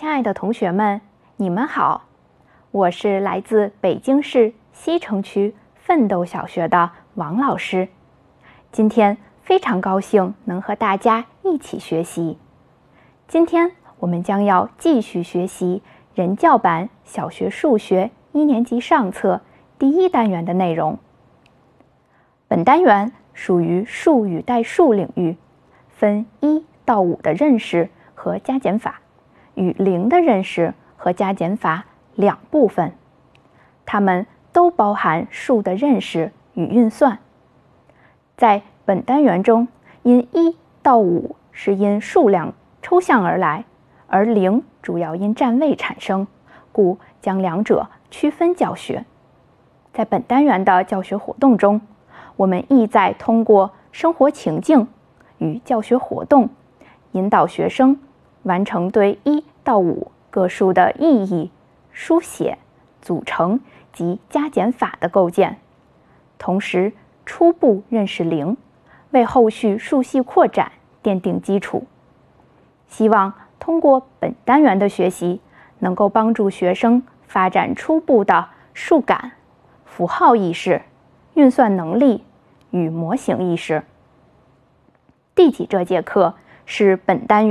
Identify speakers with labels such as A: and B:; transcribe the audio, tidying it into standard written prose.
A: 亲爱的同学们，你们好，我是来自北京市西城区奋斗小学的王老师。今天非常高兴能和大家一起学习。今天我们将要继续学习人教版小学数学1年级上册第1单元的内容。本单元属于数与代数领域，分1到5的认识和加减法，与0的认识和加减法2部分，它们都包含数的认识与运算。在本单元中，因1到5是因数量抽象而来，而0主要因占位产生，故将两者区分教学。在本单元的教学活动中，我们意在通过生活情境与教学活动，引导学生完成对1到5个数的意义、书写、组成及加减法的构建，同时初步认识0，为后续数系扩展奠定基础。希望通过本单元的学习，能够帮助学生发展初步的数感、符号意识、运算能力与模型意识。第几这节课是本单元